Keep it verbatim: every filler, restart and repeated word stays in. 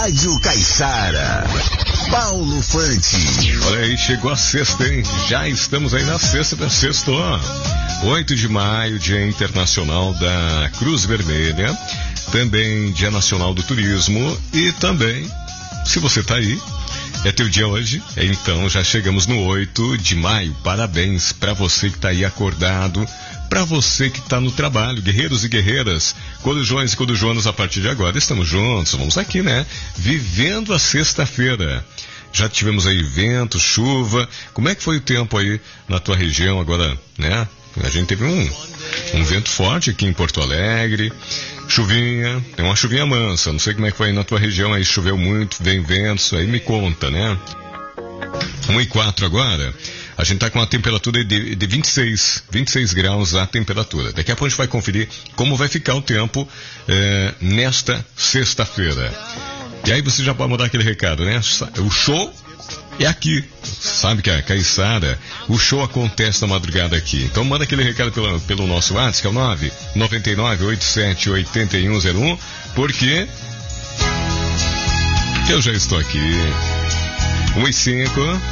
Rádio Caiçara. Paulo Fante. Olha aí, chegou a sexta, hein? Já estamos aí na sexta da sexta. oito de maio, Dia Internacional da Cruz Vermelha. Também Dia Nacional do Turismo. E também, se você tá aí, é teu dia hoje. Então já chegamos no oito de maio. Parabéns para você que tá aí acordado. Para você que está no trabalho, guerreiros e guerreiras, corujões e corujonas, a partir de agora estamos juntos, vamos aqui, né? Vivendo a sexta-feira. Já tivemos aí vento, chuva. Como é que foi o tempo aí na tua região agora, né? A gente teve um, um vento forte aqui em Porto Alegre, chuvinha, tem uma chuvinha mansa, não sei como é que foi aí na tua região, aí choveu muito, vem ventos, aí me conta, né? um e quatro agora. A gente está com a temperatura de, de vinte e seis, vinte e seis graus a temperatura. Daqui a pouco a gente vai conferir como vai ficar o tempo eh, nesta sexta-feira. E aí você já pode mandar aquele recado, né? O show é aqui. Sabe que a Caiçara, o show acontece na madrugada aqui. Então manda aquele recado pelo, pelo nosso WhatsApp, que é o nove nove nove oito sete oito um zero um, porque eu já estou aqui. um e cinco.